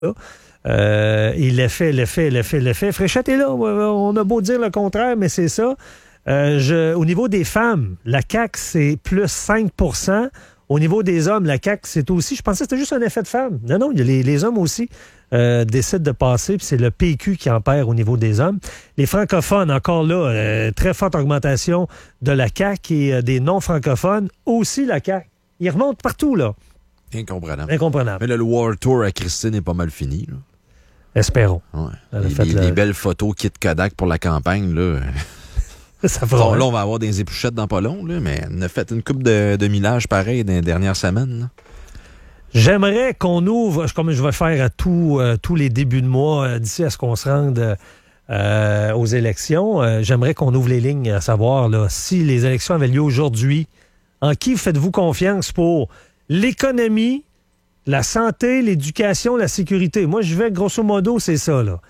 Il l'effet. Fréchette est là. On a beau dire le contraire, mais c'est ça. Au niveau des femmes, la CAQ, c'est plus 5 %. Au niveau des hommes, la CAQ, c'est aussi... Je pensais que c'était juste un effet de femme. Non, il y a les hommes aussi décident de passer, puis c'est le PQ qui en perd au niveau des hommes. Les francophones, encore là, très forte augmentation de la CAQ et des non-francophones, aussi la CAQ. Ils remontent partout, là. Incomprenable. Mais le War Tour à Christine est pas mal fini, là. Espérons. Ouais. Les belles photos kit Kodak pour la campagne, là. Ça fera, là, on va avoir des épluchettes dans pas long, là, mais on a fait une couple de millages pareil dans les dernières semaines. Là. J'aimerais qu'on ouvre, comme je vais faire à tous les débuts de mois, d'ici à ce qu'on se rende aux élections, j'aimerais qu'on ouvre les lignes, à savoir là, si les élections avaient lieu aujourd'hui, en qui faites-vous confiance pour l'économie, la santé, l'éducation, la sécurité? Moi, je vais, grosso modo, c'est ça, là.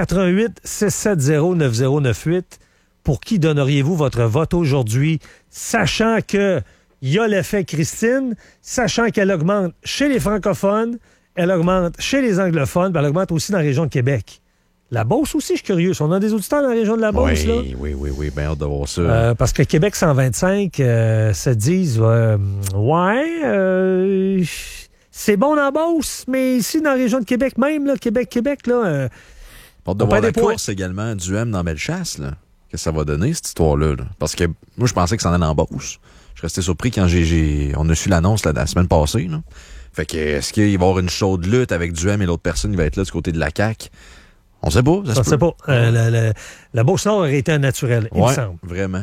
88-670-9098. Pour qui donneriez-vous votre vote aujourd'hui, sachant qu'il y a l'effet Christine, sachant qu'elle augmente chez les francophones, elle augmente chez les anglophones, puis elle augmente aussi dans la région de Québec. La Beauce aussi, je suis curieux. On a des auditeurs dans la région de la Beauce, là? Oui, bien hâte de voir ça. Parce que Québec 125 se disent, c'est bon dans la Beauce, mais ici, dans la région de Québec même, là, Québec, là... Hâte de voir la course également, Duhem dans Bellechasse, là. Qu'est-ce que ça va donner, cette histoire-là? Là? Parce que moi, je pensais que ça en allait en Beauce. Je restais surpris quand on a su l'annonce la semaine passée. Là. Fait que, est-ce qu'il va y avoir une chaude lutte avec Duhem et l'autre personne qui va être là du côté de la CAQ? On sait pas. Ça se sait pas. La Beauce-Nord aurait été un naturel, il me semble. Vraiment.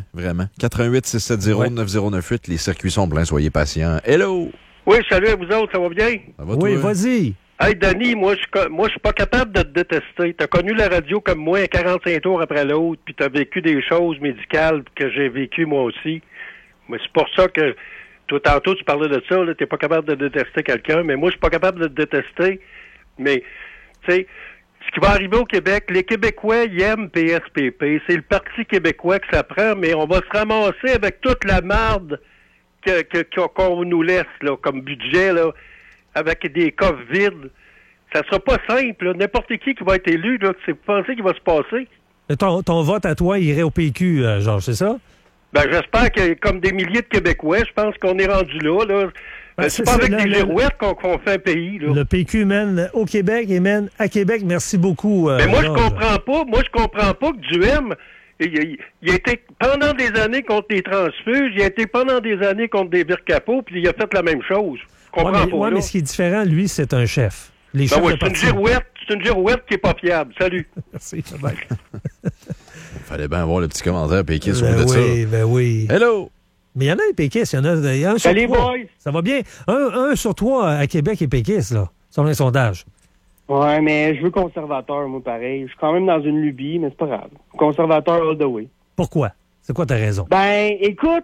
88-670-9098. Les circuits sont pleins, soyez patients. Hello! Oui, salut à vous autres, ça va bien? Ça va, oui, toi? vas-y. Hey, Danny, moi, je suis pas capable de te détester. T'as connu la radio comme moi, 45 tours après l'autre, puis t'as vécu des choses médicales que j'ai vécues moi aussi. Mais c'est pour ça que, toi, tantôt, tu parlais de ça, là, t'es pas capable de détester quelqu'un, mais moi, je suis pas capable de te détester. Mais, tu sais, ce qui va arriver au Québec, les Québécois, ils aiment PSPP. C'est le Parti québécois que ça prend, mais on va se ramasser avec toute la marde qu'on nous laisse, là, comme budget, là, avec des coffres vides. Ça sera pas simple, là. N'importe qui va être élu, là, c'est penser qu'il va se passer. Ton vote à toi irait au PQ, Georges, c'est ça? Ben, j'espère que, comme des milliers de Québécois, je pense qu'on est rendu là. C'est pas avec des girouettes qu'on fait un pays, là. Le PQ mène au Québec et mène à Québec. Merci beaucoup, mais moi, Georges. je comprends pas que Duhem, il a été pendant des années contre les transfuges, il a été pendant des années contre des vircapots, puis il a fait la même chose. Mais ce qui est différent, lui, c'est un chef. Les chefs c'est une girouette qui est pas fiable. Salut. Merci, bye. Fallait bien avoir le petit commentaire péquiste au bout de ça. Oui. Hello! Mais il y en a des péquistes, il y en a un sur Salut, trois. boys! Ça va bien. Un sur trois à Québec est péquiste, là, selon les sondages. Ouais, mais je veux conservateur, moi, pareil. Je suis quand même dans une lubie, mais c'est pas grave. Conservateur all the way. Pourquoi? C'est quoi ta raison? Ben, écoute,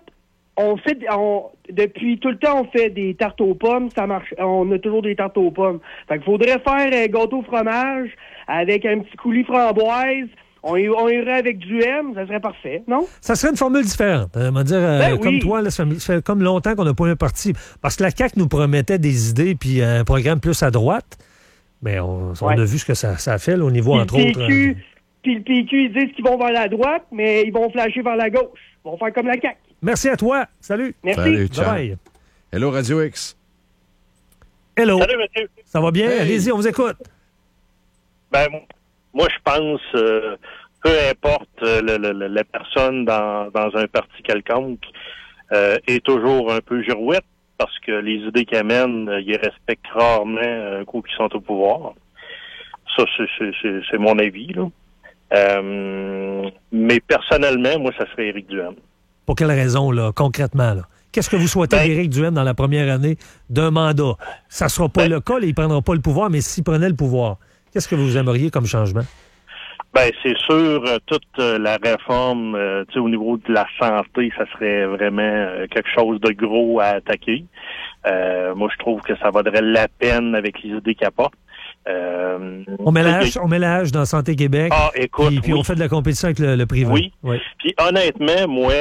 depuis tout le temps, on fait des tartes aux pommes, ça marche. On a toujours des tartes aux pommes. Fait qu'il faudrait faire un gâteau au fromage avec un petit coulis framboise. On irait avec du M, ça serait parfait, non? Ça serait une formule différente. Comme toi, là, ça fait comme longtemps qu'on n'a pas eu un parti. Parce que la CAQ nous promettait des idées puis un programme plus à droite. Mais on a vu ce que ça a fait là, au niveau, entre autres. Puis le PQ, ils disent qu'ils vont vers la droite, mais ils vont flasher vers la gauche. Ils vont faire comme la CAQ. Merci à toi. Salut. Merci. Salut, ciao. Bye. Hello, Radio X. Hello. Salut, monsieur. Ça va bien? Hey. Allez-y, on vous écoute. Ben, moi, je pense, peu importe la personne dans un parti quelconque, est toujours un peu girouette, parce que les idées qu'ils amènent, ils respectent rarement un coup qui sont au pouvoir. Ça, c'est mon avis, là. Mais personnellement, moi, ça serait Éric Duhem. Pour quelle raison, là, concrètement, là? Qu'est-ce que vous souhaitez d'Éric Duhem dans la première année d'un mandat? Ça ne sera pas le cas, il ne prendra pas le pouvoir, mais s'il prenait le pouvoir, qu'est-ce que vous aimeriez comme changement? Ben, c'est sûr, toute la réforme, au niveau de la santé, ça serait vraiment quelque chose de gros à attaquer. Moi, je trouve que ça vaudrait la peine avec les idées qu'il apporte. On met l'âge dans Santé Québec. Ah, écoute, puis on fait de la compétition avec le privé. Oui. Puis honnêtement, moi,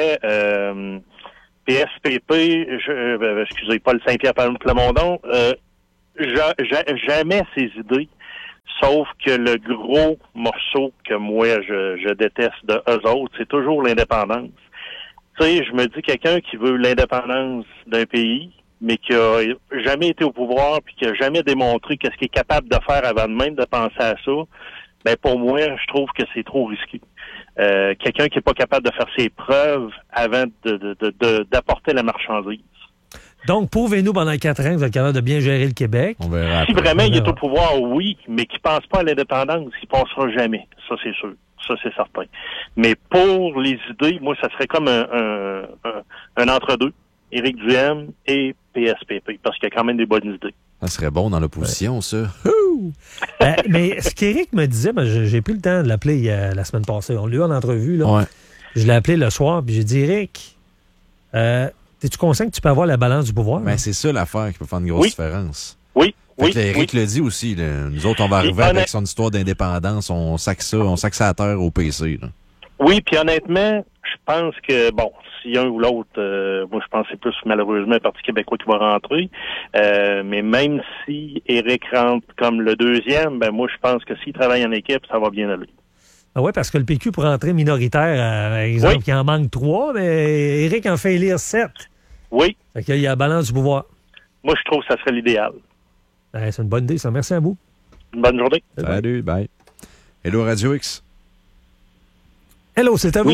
PSPP, excusez, Paul Saint-Pierre Plamondon, jamais ces idées Sauf que le gros morceau que moi, je déteste de eux autres, c'est toujours l'indépendance. Tu sais, je me dis, quelqu'un qui veut l'indépendance d'un pays, mais qui a jamais été au pouvoir puis qui a jamais démontré qu'est-ce qu'il est capable de faire avant de même de penser à ça, ben pour moi, je trouve que c'est trop risqué. Quelqu'un qui est pas capable de faire ses preuves avant d'apporter la marchandise. Donc, prouvez-nous pendant 4 ans que vous êtes capable de bien gérer le Québec. On verra Si après. vraiment il est au pouvoir, oui, mais qui pense pas à l'indépendance, il passera jamais. Ça, c'est sûr. Ça, c'est certain. Mais pour les idées, moi, ça serait comme un entre-deux. Éric Duhaime et PSPP, parce qu'il y a quand même des bonnes idées. Ça serait bon dans l'opposition, ça. Mais ce qu'Éric me disait, j'ai pris le temps de l'appeler la semaine passée. On l'a eu en entrevue. Là. Ouais. Je l'ai appelé le soir, puis j'ai dit, Éric, es-tu conscient que tu peux avoir la balance du pouvoir? Ben, c'est ça l'affaire qui peut faire une grosse différence. Oui, Fait que Éric le dit aussi. Là. Nous autres, on va arriver avec son histoire d'indépendance. On sac ça à terre au PC. Là. Oui, puis honnêtement, je pense que, bon, si un ou l'autre, moi je pense que c'est plus malheureusement le Parti québécois qui va rentrer, mais même si Éric rentre comme le deuxième, ben moi je pense que s'il travaille en équipe, ça va bien aller. Ah oui, parce que le PQ pour rentrer minoritaire, par exemple, il en manque 3, mais Éric en fait élire 7. Oui. Fait qu'il y a la balance du pouvoir. Moi je trouve que ça serait l'idéal. C'est une bonne idée, ça. Merci à vous. Une bonne journée. Salut, bye. Hello, Radio X. Hello, c'est à vous.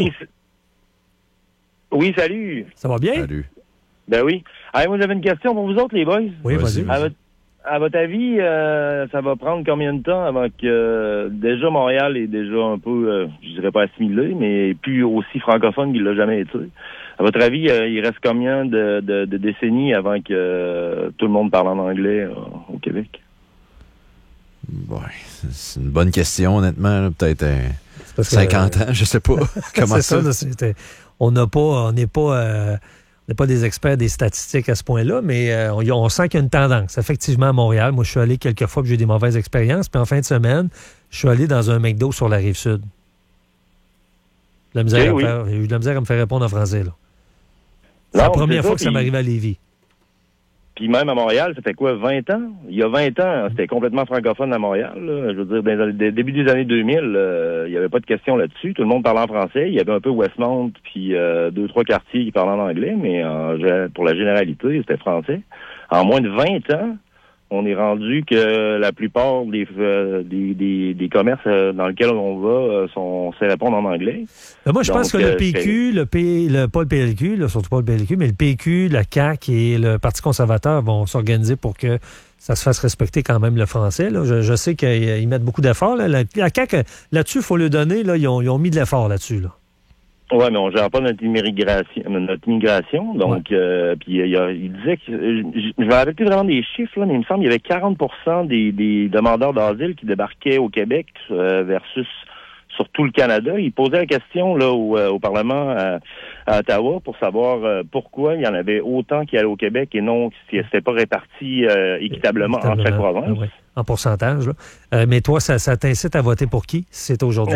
Oui, salut. Ça va bien? Salut. Ben oui. Allez, moi, j'avais une question pour vous autres, les boys. Oui, vas-y. À votre avis, ça va prendre combien de temps avant que déjà Montréal est déjà un peu, je dirais pas assimilé, mais plus aussi francophone qu'il l'a jamais été. À votre avis, il reste combien de décennies avant que tout le monde parle en anglais au Québec? Ouais, c'est une bonne question, honnêtement. Là. Peut-être 50 ans, je sais pas. Comment c'est ça? On n'est pas des experts des statistiques à ce point-là, mais on sent qu'il y a une tendance. Effectivement, à Montréal, moi, je suis allé quelques fois et j'ai eu des mauvaises expériences. Puis en fin de semaine, je suis allé dans un McDo sur la Rive-Sud. J'ai eu de la misère à me faire répondre en français. Là. C'est la première fois que ça m'arrive à Lévis. Puis même à Montréal, ça fait quoi, 20 ans? Il y a 20 ans, c'était complètement francophone à Montréal. Là. Je veux dire, dans le début des années 2000, il n'y avait pas de question là-dessus. Tout le monde parlait en français. Il y avait un peu Westmount, puis 2-3 quartiers qui parlaient en anglais, mais pour la généralité, c'était français. En moins de 20 ans, on est rendu que la plupart des commerces dans lesquels on va sait répondre en anglais. Moi, je pense que le PQ, pas le PLQ, là, surtout pas le PLQ, mais le PQ, la CAQ et le Parti conservateur vont s'organiser pour que ça se fasse respecter quand même le français. Là. Je sais qu'ils mettent beaucoup d'efforts. Là. La CAQ, là-dessus, il faut le donner, là, ils ont mis de l'effort là-dessus. Là. Oui, mais on gère pas notre immigration. Donc, puis il disait que je me rappelle plus vraiment des chiffres, là, mais il me semble qu'il y avait 40% des demandeurs d'asile qui débarquaient au Québec versus sur tout le Canada. Il posait la question là au Parlement à Ottawa pour savoir pourquoi il y en avait autant qui allaient au Québec et non si c'était pas réparti équitablement entre chaque province. Oui, en pourcentage. Là. Mais toi, ça t'incite à voter pour qui, si c'est aujourd'hui?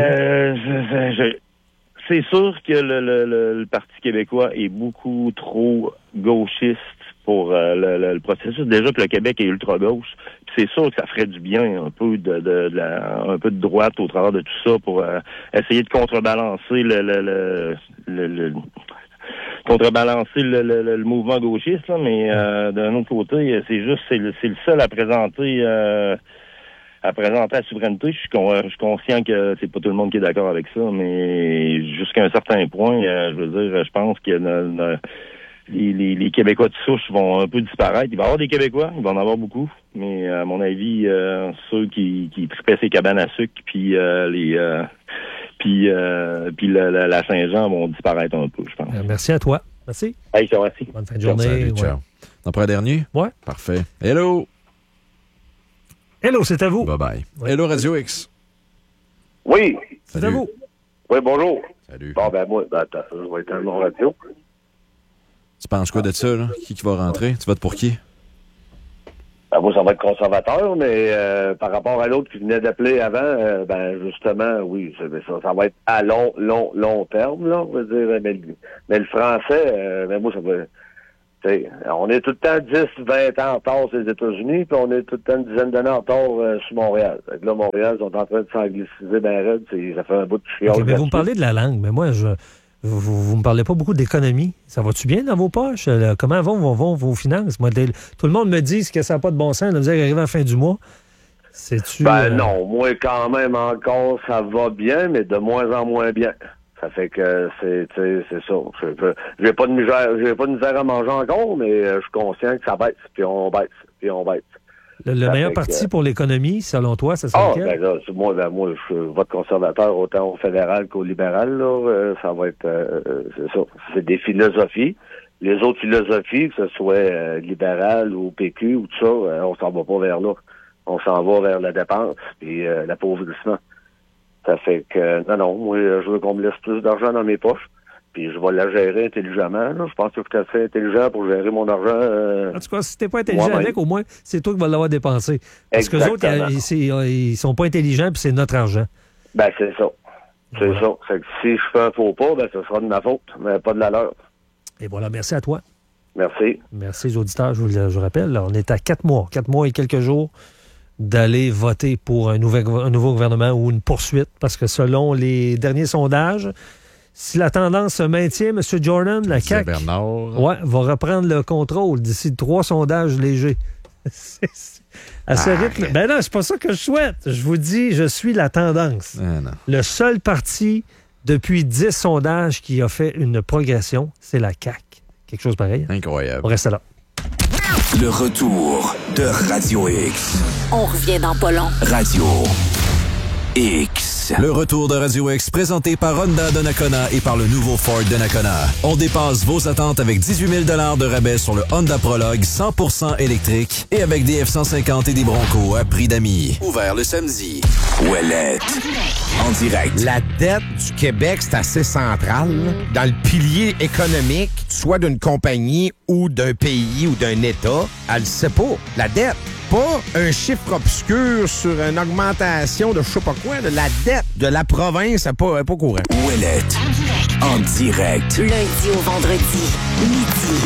C'est sûr que le Parti québécois est beaucoup trop gauchiste pour le processus. Déjà que le Québec est ultra-gauche. C'est sûr que ça ferait du bien un peu un peu de droite au travers de tout ça pour essayer de contrebalancer le mouvement gauchiste. Là, mais d'un autre côté, c'est le seul à présenter à la souveraineté. Je suis conscient que c'est pas tout le monde qui est d'accord avec ça, mais jusqu'à un certain point, je veux dire, je pense que les Québécois de souche vont un peu disparaître. Il va y avoir des Québécois, il va en avoir beaucoup, mais à mon avis, ceux qui tripaient ces cabanes à sucre, puis la Saint-Jean vont disparaître un peu, je pense. Merci à toi. Merci. Hey, ça va, merci. Bonne fin de journée. Salut, ciao. T'en prends un dernier? Ouais. Parfait. Hello! Hello, c'est à vous. Bye-bye. Ouais. Hello, Radio X. Oui. C'est à vous. Oui, bonjour. Salut. Bon, ben moi, attends, ça va être un radio. Tu penses quoi de ça, là? Qui va rentrer? Tu votes pour qui? Ben, moi, ça va être conservateur, mais par rapport à l'autre qui venait d'appeler avant, ben justement, oui, ça va être à long terme, là, on va dire. Mais le français, ben moi, ça va... T'sais, on est tout le temps 10-20 ans en retard sur les États-Unis, puis on est tout le temps une dizaine d'années en retard sur Montréal. Fait que là, Montréal, ils sont en train de s'angliciser ben raide. Ça fait un bout de chiot. Okay, mais vous me parlez de la langue, mais moi, vous me parlez pas beaucoup d'économie. Ça va-tu bien dans vos poches? Comment vont vos finances? Moi, tout le monde me dit que ça n'a pas de bon sens de dire arriver à la fin du mois. C'est-tu... non, moi, quand même, encore, ça va bien, mais de moins en moins bien. Ça fait que c'est ça. J'ai pas de misère à manger encore, mais je suis conscient que ça baisse, puis on baisse. Le meilleur parti pour l'économie, selon toi, ça serait lequel? Ben là, moi, je vote conservateur autant au fédéral qu'au libéral. Là, ça va être c'est ça. C'est des philosophies. Les autres philosophies, que ce soit libéral ou PQ ou tout ça, on s'en va pas vers là. On s'en va vers la dépense et l'appauvrissement. Ça fait que, non, moi, je veux qu'on me laisse plus d'argent dans mes poches, puis je vais la gérer intelligemment. Là. Je pense que je suis tout à fait intelligent pour gérer mon argent. En tout cas, si t'es pas intelligent avec, au moins, c'est toi qui vas l'avoir dépensé. Parce que les autres, ils sont pas intelligents, puis c'est notre argent. Ben, c'est ça. C'est ça. C'est que si je fais un faux pas, ben, ce sera de ma faute, mais pas de la leur. Et voilà, merci à toi. Merci. Merci aux auditeurs, je vous rappelle. Là, on est à 4 mois et quelques jours d'aller voter pour un nouveau gouvernement ou une poursuite, parce que selon les derniers sondages, si la tendance se maintient, M. Jordan, la CAQ va reprendre le contrôle d'ici 3 sondages légers. À ce rythme. Ben non, c'est pas ça que je souhaite. Je vous dis, je suis la tendance. Le seul parti depuis 10 sondages qui a fait une progression, c'est la CAQ. Quelque chose pareil. Incroyable. On reste là. Le retour de Radio X. On revient dans pas long. Radio X. Le retour de Radio X présenté par Honda de Nakona et par le nouveau Ford de Nakona. On dépasse vos attentes avec 18 000 $ de rabais sur le Honda Prologue 100% électrique et avec des F-150 et des Broncos à prix d'amis. Ouvert le samedi. Ouellette. En direct. La dette du Québec, c'est assez central là, dans le pilier économique, soit d'une compagnie ou d'un pays ou d'un État. Elle le sait pas. La dette. Pas un chiffre obscur sur une augmentation de je sais pas quoi. La dette de la province n'est pas courant. Ouellette. En direct. Lundi au vendredi, midi.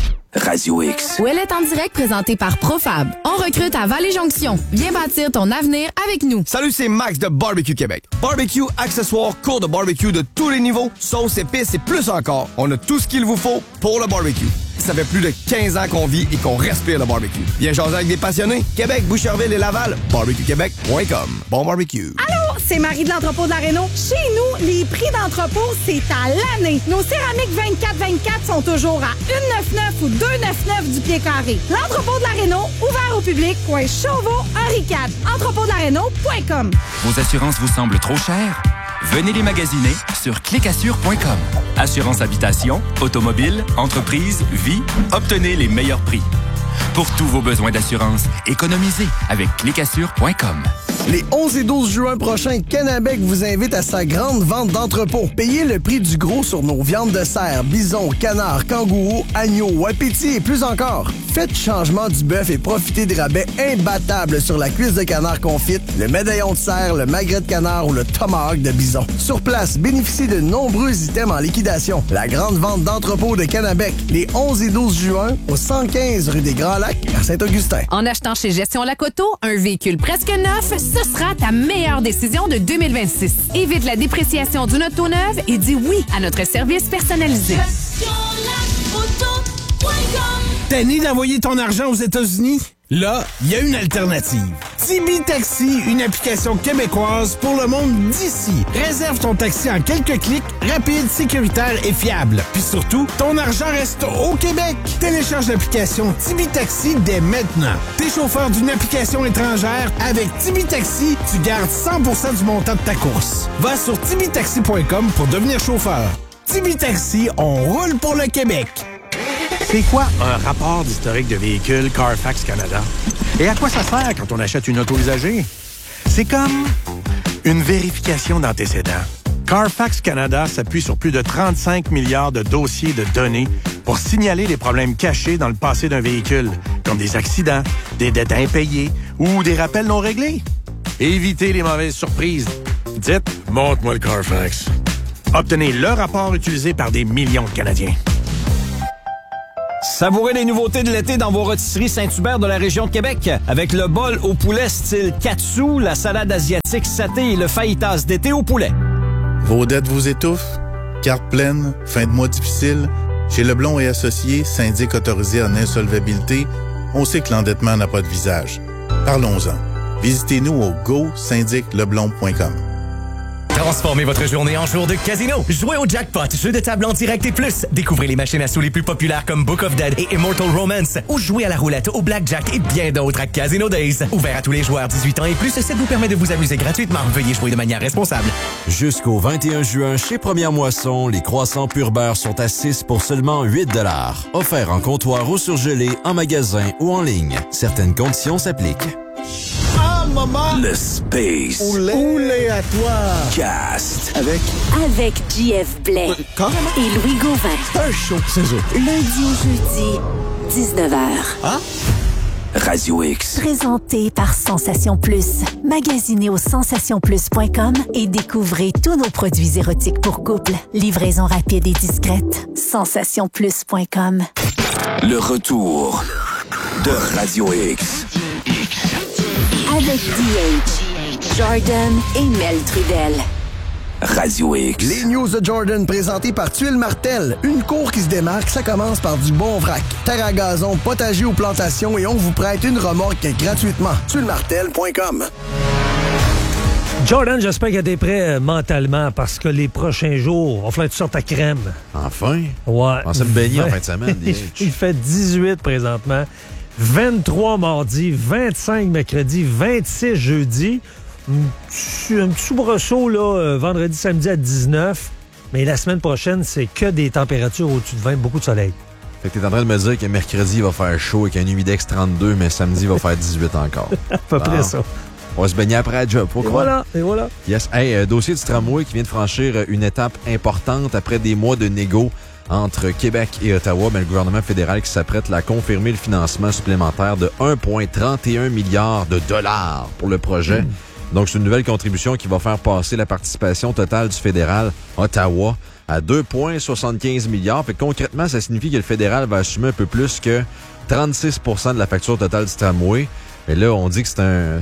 Radio X. Ouellette en direct présenté par Profab. On recrute à Vallée-Jonction. Viens bâtir ton avenir avec nous. Salut, c'est Max de Barbecue Québec. Barbecue, accessoires, cours de barbecue de tous les niveaux, sauces, épices et plus encore. On a tout ce qu'il vous faut pour le barbecue. Ça fait plus de 15 ans qu'on vit et qu'on respire le barbecue. Viens jaser avec des passionnés. Québec, Boucherville et Laval. BarbecueQuébec.com. Bon barbecue. Allô, c'est Marie de l'entrepôt de la Réno. Chez nous, les prix d'entrepôt, c'est à l'année. Nos céramiques 24-24 sont toujours à 1,99 ou 2,99 du pied carré. L'entrepôt de la Réno, ouvert au public, coin Chauveau, Henri IV. Entrepôtdelaréno.com. Vos assurances vous semblent trop chères? Venez les magasiner sur clicassure.com. Assurance habitation, automobile, entreprise, vie, obtenez les meilleurs prix. Pour tous vos besoins d'assurance, économisez avec clicassure.com. Les 11 et 12 juin prochains, Canabec vous invite à sa grande vente d'entrepôt. Payez le prix du gros sur nos viandes de cerf, bison, canard, kangourou, agneau, wapiti et plus encore. Faites changement du bœuf et profitez des rabais imbattables sur la cuisse de canard confite, le médaillon de cerf, le magret de canard ou le tomahawk de bison. Sur place, bénéficiez de nombreux items en liquidation. La grande vente d'entrepôt de Canabec, les 11 et 12 juin, au 115 rue des Grands Lacs, à Saint-Augustin. En achetant chez Gestion Lacoto, un véhicule presque neuf, ce sera ta meilleure décision de 2026. Évite la dépréciation d'une auto neuve et dis oui à notre service personnalisé. Tanné d'envoyer ton argent aux États-Unis? Là, il y a une alternative. Tibi Taxi, une application québécoise pour le monde d'ici. Réserve ton taxi en quelques clics, rapide, sécuritaire et fiable. Puis surtout, ton argent reste au Québec. Télécharge l'application Tibi Taxi dès maintenant. T'es chauffeur d'une application étrangère, avec Tibi Taxi, tu gardes 100% du montant de ta course. Va sur tibitaxi.com pour devenir chauffeur. Tibi Taxi, on roule pour le Québec. C'est quoi un rapport d'historique de véhicule Carfax Canada? Et à quoi ça sert quand on achète une auto usagée? C'est comme une vérification d'antécédents. Carfax Canada s'appuie sur plus de 35 milliards de dossiers de données pour signaler les problèmes cachés dans le passé d'un véhicule, comme des accidents, des dettes impayées ou des rappels non réglés. Évitez les mauvaises surprises. Dites « Montre-moi le Carfax ». Obtenez le rapport utilisé par des millions de Canadiens. Savourez les nouveautés de l'été dans vos rôtisseries Saint-Hubert de la région de Québec. Avec le bol au poulet style katsu, la salade asiatique saté et le fajitas d'été au poulet. Vos dettes vous étouffent? Carte pleine? Fin de mois difficile? Chez Leblond et Associés, syndic autorisé en insolvabilité, on sait que l'endettement n'a pas de visage. Parlons-en. Visitez-nous au go-syndicleblond.com. Transformez votre journée en jour de casino. Jouez au jackpot, jeu de table en direct et plus. Découvrez les machines à sous les plus populaires comme Book of Dead et Immortal Romance. Ou jouez à la roulette, au blackjack et bien d'autres à Casino Days. Ouvert à tous les joueurs 18 ans et plus, ça vous permet de vous amuser gratuitement. Veuillez jouer de manière responsable. Jusqu'au 21 juin, chez Première Moisson, les croissants pur beurre sont à 6 pour seulement 8 $. Offert en comptoir ou surgelé, en magasin ou en ligne. Certaines conditions s'appliquent. Ah, maman! Le Space. Oulé à toi! Cast. Avec JF Blais et Louis Gauvin. C'est un show, c'est ça. Lundi au jeudi, 19h. Hein? Radio X. Présenté par Sensation Plus. Magasinez au sensationplus.com et découvrez tous nos produits érotiques pour couple. Livraison rapide et discrète. sensationplus.com. Le retour de Radio X. Avec DH, Jordan et Mel Trudel. Radio X. Les news de Jordan présentées par Tuile Martel. Une cour qui se démarque, ça commence par du bon vrac. Terre à gazon, potager ou plantation et on vous prête une remorque gratuitement. tuilemartel.com. Jordan, j'espère que t'es prêt mentalement parce que les prochains jours, on va falloir que tu sortes ta crème. Enfin? Ouais. On s'est baigné en fin de semaine. Il fait 18 présentement. 23 mardi, 25 mercredi, 26 jeudi. Un petit soubresaut là, vendredi, samedi à 19. Mais la semaine prochaine, c'est que des températures au-dessus de 20, beaucoup de soleil. Fait que t'es en train de me dire que mercredi, il va faire chaud et qu'un humidex 32, mais samedi, il va faire 18 encore. À peu près ça. On va se baigner après la job. Et voilà. Yes. Hey, dossier du tramway qui vient de franchir une étape importante après des mois de négo entre Québec et Ottawa, mais le gouvernement fédéral qui s'apprête à confirmer le financement supplémentaire de 1,31 milliard de dollars pour le projet. Donc, c'est une nouvelle contribution qui va faire passer la participation totale du fédéral Ottawa à 2,75 milliards. Fait que concrètement, ça signifie que le fédéral va assumer un peu plus que 36 % de la facture totale du tramway. Mais là, on dit que c'est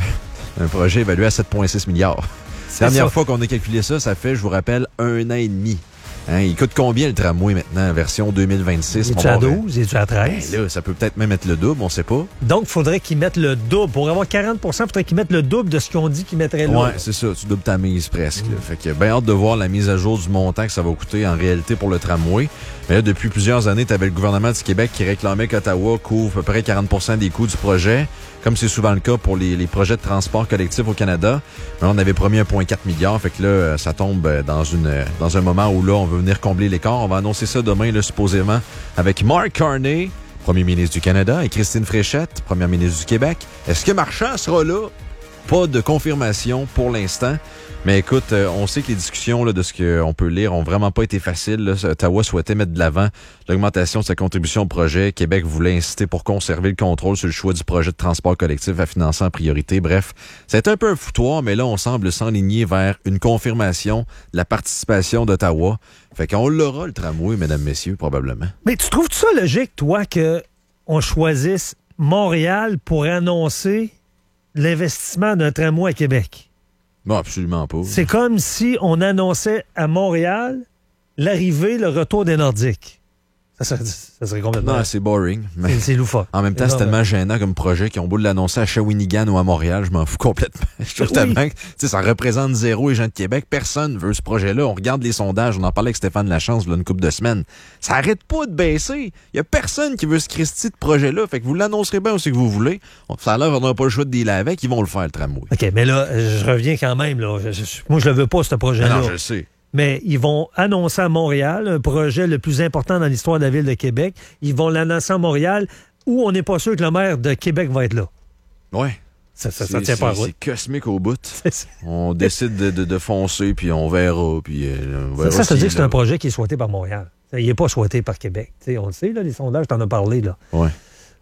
un projet évalué à 7,6 milliards. La dernière fois qu'on a calculé ça, ça fait, je vous rappelle, 1 an et demi. Hein, il coûte combien le tramway maintenant, version 2026? Es-tu à 12? Es-tu à 13? Ben là, ça peut peut-être même être le double, on sait pas. Donc, il faudrait qu'ils mettent le double. Pour avoir 40 il faudrait qu'ils mettent le double de ce qu'on dit qu'ils mettraient là. Ouais, c'est ça. Tu doubles ta mise presque. Fait que bien hâte de voir la mise à jour du montant que ça va coûter en réalité pour le tramway. Mais là, depuis plusieurs années, tu avais le gouvernement du Québec qui réclamait qu'Ottawa couvre à peu près 40 des coûts du projet, comme c'est souvent le cas pour les projets de transport collectif au Canada. Mais on avait promis 1,4 milliard. Fait que là, ça tombe dans un moment où là, on veut venir combler l'écart. On va annoncer ça demain, là, supposément, avec Mark Carney, premier ministre du Canada, et Christine Fréchette, première ministre du Québec. Est-ce que Marchand sera là? Pas de confirmation pour l'instant. Mais écoute, on sait que les discussions là, de ce qu'on peut lire ont vraiment pas été faciles. Là. Ottawa souhaitait mettre de l'avant l'augmentation de sa contribution au projet. Québec voulait inciter pour conserver le contrôle sur le choix du projet de transport collectif à financer en priorité. Bref, c'est un peu un foutoir, mais là, on semble s'enligner vers une confirmation de la participation d'Ottawa. Fait qu'on l'aura, le tramway, mesdames, messieurs, probablement. Mais tu trouves ça logique, toi, qu'on choisisse Montréal pour annoncer l'investissement d'un tramway à Québec? Non, absolument pas. C'est comme si on annonçait à Montréal l'arrivée, le retour des Nordiques. Ça serait complètement... Non, c'est boring. Mais c'est loufoque. En même temps, c'est tellement gênant comme projet qu'ils ont beau l'annoncer à Shawinigan ou à Montréal. Je m'en fous complètement. Je trouve tellement que ça représente zéro les gens de Québec. Personne veut ce projet-là. On regarde les sondages. On en parlait avec Stéphane Lachance il y a une couple de semaines. Ça arrête pas de baisser. Il y a personne qui veut ce Christy de projet-là. Fait que vous l'annoncerez bien aussi que vous voulez. Ça a l'air qu'on n'aura pas le choix de dealer avec. Ils vont le faire, le tramway. OK, mais là, je reviens quand même. Là. Moi, je le veux pas, ce projet-là. Non, je le sais. Mais ils vont annoncer à Montréal un projet le plus important dans l'histoire de la ville de Québec. Ils vont l'annoncer à Montréal où on n'est pas sûr que le maire de Québec va être là. Oui. Ça tient pas à route. C'est cosmique au bout. On décide de foncer, puis on verra. Puis ça veut dire que c'est un projet qui est souhaité par Montréal. Il n'est pas souhaité par Québec. T'sais, on le sait, là, les sondages, t'en as parlé. Là. Oui.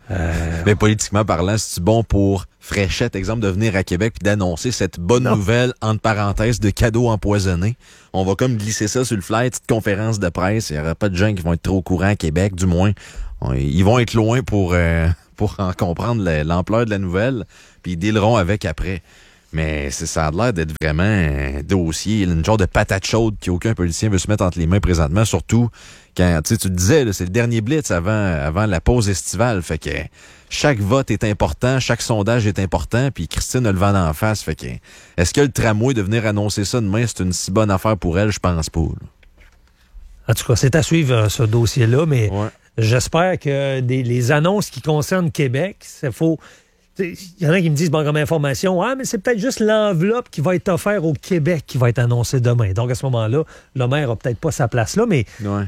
Mais politiquement parlant, c'est bon pour Fréchette, exemple, de venir à Québec et d'annoncer cette bonne nouvelle, entre parenthèses, de cadeau empoisonné. On va comme glisser ça sur le fly, petite conférence de presse. Il n'y aura pas de gens qui vont être trop au courant à Québec, du moins. ils vont être loin pour en comprendre l'ampleur de la nouvelle, puis ils dealeront avec après. Mais ça a l'air d'être vraiment un dossier, une genre de patate chaude qu'aucun politicien veut se mettre entre les mains présentement, surtout quand, tu le disais, là, c'est le dernier blitz avant la pause estivale. Fait que chaque vote est important, chaque sondage est important, puis Christine a le vent d'en face. Fait que est-ce que le tramway de venir annoncer ça demain, c'est une si bonne affaire pour elle? Je pense pas. Là. En tout cas, c'est à suivre ce dossier-là, mais j'espère que les annonces qui concernent Québec, il faut... Il y en a qui me disent, bon, comme information, mais c'est peut-être juste l'enveloppe qui va être offerte au Québec qui va être annoncée demain. Donc, à ce moment-là, le maire n'a peut-être pas sa place là, mais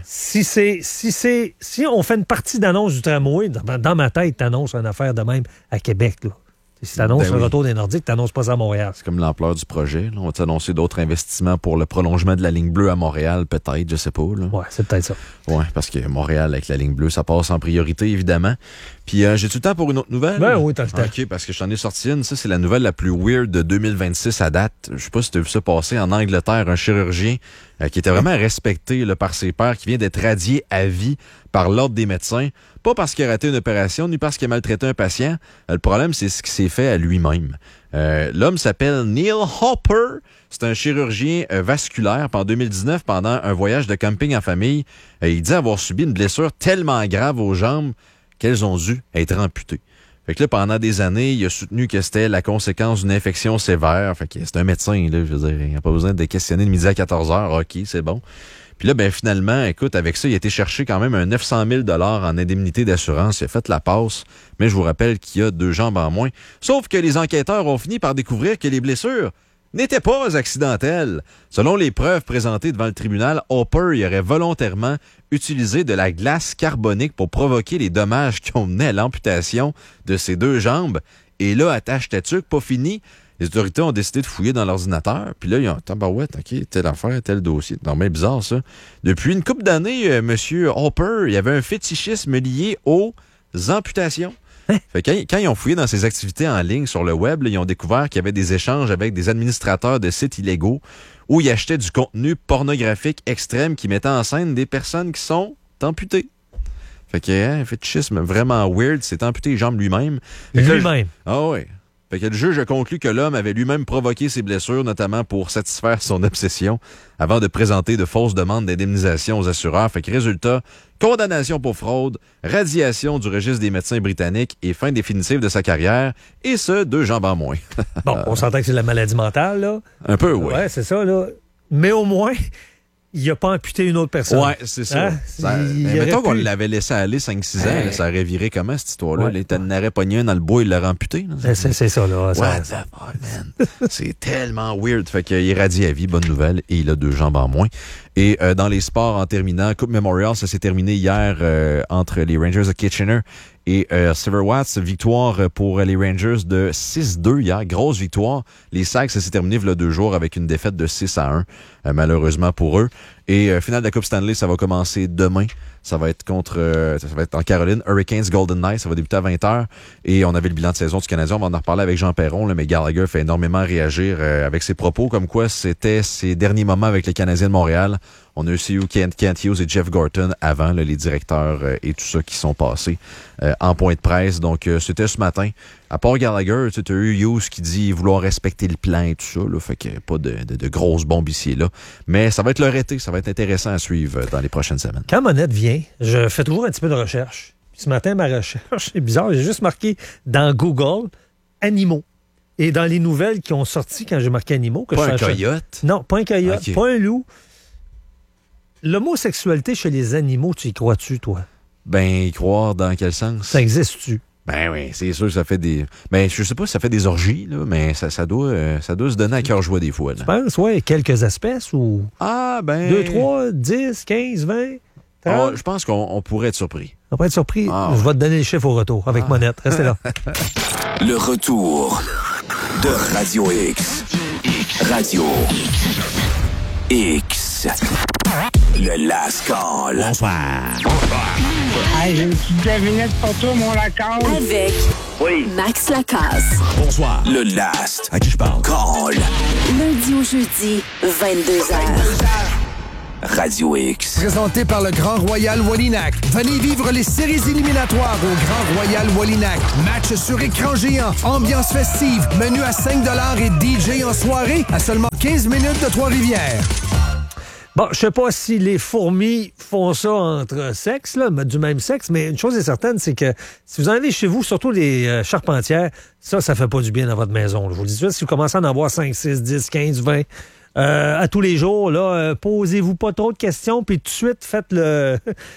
si on fait une partie d'annonce du tramway, dans ma tête, tu annonces une affaire de même à Québec, là. Si tu annonces le retour des Nordiques, tu n'annonces pas ça à Montréal. C'est comme l'ampleur du projet. Là. On va t'annoncer d'autres investissements pour le prolongement de la ligne bleue à Montréal, peut-être, je sais pas. Oui, c'est peut-être ça. Oui, parce que Montréal, avec la ligne bleue, ça passe en priorité, évidemment. Puis, j'ai-tu le temps pour une autre nouvelle? Ben oui, t'as le temps. OK, parce que je t'en ai sorti une. Ça, c'est la nouvelle la plus weird de 2026 à date. Je sais pas si tu as vu ça passer en Angleterre, un chirurgien qui était vraiment respecté là, par ses pairs, qui vient d'être radié à vie par l'Ordre des médecins. Pas parce qu'il a raté une opération, ni parce qu'il a maltraité un patient. Le problème, c'est ce qui s'est fait à lui-même. L'homme s'appelle Neil Hopper. C'est un chirurgien vasculaire. En 2019, pendant un voyage de camping en famille, il dit avoir subi une blessure tellement grave aux jambes qu'elles ont dû être amputées. Fait que là, pendant des années, il a soutenu que c'était la conséquence d'une infection sévère. Fait que c'est un médecin, là, je veux dire, il n'a pas besoin de questionner de midi à 14h. OK, c'est bon. Puis là, ben finalement, écoute, avec ça, il a été chercher quand même un 900 000 $ en indemnité d'assurance. Il a fait la passe, mais je vous rappelle qu'il y a 2 jambes en moins. Sauf que les enquêteurs ont fini par découvrir que les blessures n'étaient pas accidentelles. Selon les preuves présentées devant le tribunal, Hopper y aurait volontairement utilisé de la glace carbonique pour provoquer les dommages qui ont mené à l'amputation de ses 2 jambes. Et là, attache tatuc, pas fini. Les autorités ont décidé de fouiller dans l'ordinateur. Puis là, ils ont tabarouette, OK, telle affaire, tel dossier. Non, mais bizarre, ça. Depuis une couple d'années, M. Hopper, il y avait un fétichisme lié aux amputations. Fait que quand ils ont fouillé dans ses activités en ligne sur le web, là, ils ont découvert qu'il y avait des échanges avec des administrateurs de sites illégaux où ils achetaient du contenu pornographique extrême qui mettait en scène des personnes qui sont amputées. Fait que, un fétichisme vraiment weird, c'est amputé les jambes lui-même. Lui-même? Ah oui. Fait que le juge a conclu que l'homme avait lui-même provoqué ses blessures, notamment pour satisfaire son obsession, avant de présenter de fausses demandes d'indemnisation aux assureurs. Fait que résultat, condamnation pour fraude, radiation du registre des médecins britanniques et fin définitive de sa carrière, et ce, 2 jambes en moins. Bon, on s'entend que c'est la maladie mentale, là. Un peu, oui. Ouais, c'est ça, là. Mais au moins... il n'a pas amputé une autre personne. Oui, c'est ça. Mettons qu'on l'avait laissé aller 5-6 ans, là, ça aurait viré comment, cette histoire-là? Il n'aurait pogné un dans le bois, il l'aurait amputé. C'est ça, là. What the fuck, man? C'est tellement weird. Fait qu'il est radié à vie, bonne nouvelle, et il a 2 jambes en moins. Et dans les sports, en terminant, Coupe Memorial, ça s'est terminé hier entre les Rangers de Kitchener et Silver Watts. Victoire pour les Rangers de 6-2 hier. Grosse victoire. Les Sags, ça s'est terminé il y a 2 jours avec une défaite de 6-1, malheureusement pour eux. Et finale de la Coupe Stanley, ça va commencer demain. Ça va être en Caroline. Hurricanes Golden Knights, ça va débuter à 20h. Et on avait le bilan de saison du Canadien. On va en reparler avec Jean Perron, là, mais Gallagher fait énormément réagir avec ses propos, comme quoi c'était ses derniers moments avec les Canadiens de Montréal. On a aussi eu Kent Hughes et Jeff Gorton avant, là, les directeurs et tout ça qui sont passés en point de presse. Donc, c'était ce matin. À part Gallagher, tu as eu Hughes qui dit vouloir respecter le plan et tout ça. Là, fait qu'il n'y a pas de grosses bombes ici et là. Mais ça va être leur été. Ça va être intéressant à suivre dans les prochaines semaines. Quand Monette vient, je fais toujours un petit peu de recherche. Puis ce matin, ma recherche, c'est bizarre, j'ai juste marqué dans Google « animaux ». Et dans les nouvelles qui ont sorti quand j'ai marqué « animaux », que pas un coyote? Non, pas un coyote, okay. Pas un loup. L'homosexualité chez les animaux, tu y crois-tu, toi? Ben, y croire dans quel sens? Ça existe-tu? Ben oui, c'est sûr que ça fait des... Ben, je sais pas si ça fait des orgies, là, mais ça doit se donner à cœur joie des fois. Là. Tu penses, ouais, quelques espèces ou... Ah, ben... 2, 3, 10, 15, 20, 30? Oh, je pense qu'on pourrait être surpris. On pourrait être surpris. Ah, je vais te donner les chiffres au retour avec Monette. Restez là. Le retour de Radio X. Radio X. Le Lascol. Bonsoir. Hey, j'ai une petite devinette pour toi, mon Lacasse. Avec Max Lacasse. Bonsoir. Le Last. À qui je parle? Call. Lundi au jeudi, 22h. Radio X. Présenté par le Grand Royal Wallinac. Venez vivre les séries éliminatoires au Grand Royal Wallinac. Match sur écran géant, ambiance festive, menu à 5$ et DJ en soirée à seulement 15 minutes de Trois-Rivières. Bon, je sais pas si les fourmis font ça entre sexes, là, du même sexe, mais une chose est certaine, c'est que si vous en avez chez vous, surtout les charpentières, ça fait pas du bien dans votre maison. Là. Je vous le dis tout de suite, si vous commencez à en avoir 5, 6, 10, 15, 20... à tous les jours, là, posez-vous pas trop de questions, puis tout de suite, faites le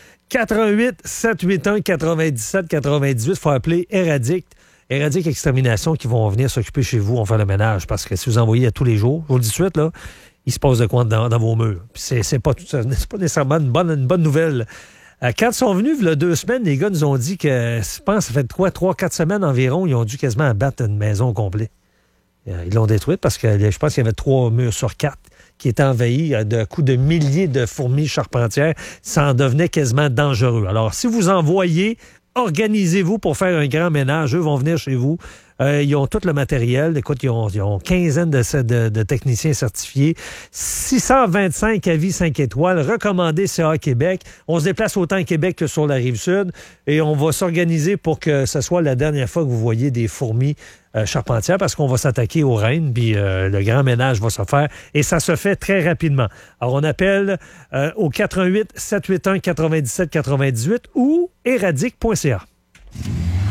88-781-97-98. Il faut appeler Éradic Extermination qui vont venir s'occuper chez vous, on fait le ménage, parce que si vous envoyez à tous les jours, je vous le dis tout de suite, là, il se passe de quoi dans vos murs. Puis c'est pas nécessairement une bonne nouvelle. Quand ils sont venus, il y a 2 semaines, les gars nous ont dit que, je pense, ça fait 3-4 semaines environ, ils ont dû quasiment abattre une maison au complet. Ils l'ont détruite parce que je pense qu'il y avait 3 murs sur 4 qui étaient envahis de coups de milliers de fourmis charpentières. Ça en devenait quasiment dangereux. Alors, si vous en voyez, organisez-vous pour faire un grand ménage. Eux vont venir chez vous. Ils ont tout le matériel. Écoute, ils ont quinzaine de techniciens certifiés. 625 avis 5 étoiles. Recommandé CA Québec. On se déplace autant à Québec que sur la Rive-Sud. Et on va s'organiser pour que ce soit la dernière fois que vous voyez des fourmis charpentières parce qu'on va s'attaquer aux reines. Puis le grand ménage va se faire. Et ça se fait très rapidement. Alors, on appelle au 88-781-97-98 ou éradic.ca.